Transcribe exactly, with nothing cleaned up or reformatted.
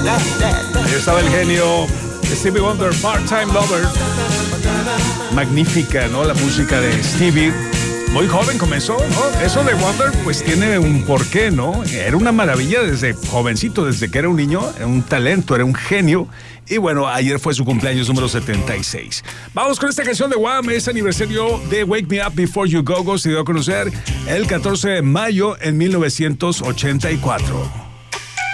Ahí estaba el genio Stevie Wonder, Part-Time Lover. Magnífica, ¿no? La música de Stevie. Muy joven comenzó, ¿no? Eso de Wonder, pues tiene un porqué, ¿no? Era una maravilla desde jovencito, desde que era un niño, era un talento, era un genio. Y bueno, ayer fue su cumpleaños número setenta y seis. Vamos con esta canción de Wham, es aniversario de Wake Me Up Before You Go Go. Se dio a conocer el catorce de mayo en mil novecientos ochenta y cuatro.